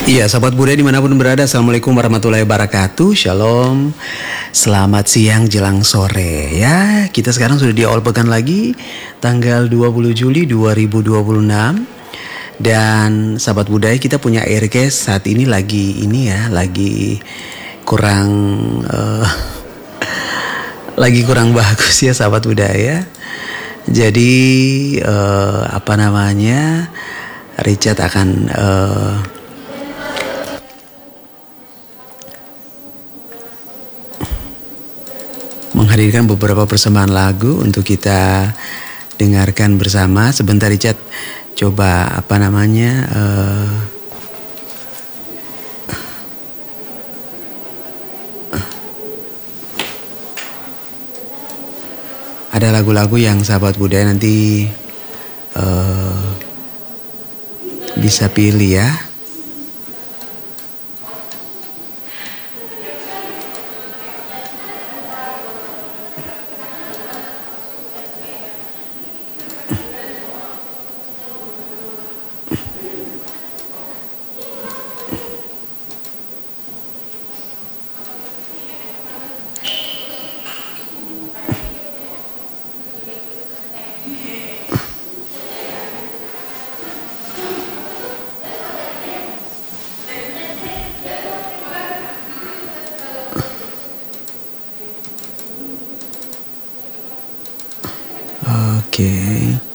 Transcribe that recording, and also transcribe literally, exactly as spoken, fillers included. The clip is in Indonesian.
Iya, sahabat budaya dimanapun berada, Assalamualaikum warahmatullahi wabarakatuh. Shalom, selamat siang jelang sore ya. Kita sekarang sudah di awal pekan lagi, tanggal dua puluh Juli dua ribu dua puluh enam. Dan sahabat budaya, kita punya aircase saat ini lagi ini ya, lagi kurang uh, lagi kurang bagus ya sahabat budaya. Jadi uh, apa namanya, Richard akan uh, menghadirkan beberapa persembahan lagu untuk kita dengarkan bersama. Sebentar Richard, coba apa namanya uh, ada lagu-lagu yang sahabat budaya nanti uh, bisa pilih ya. Oke. Okay.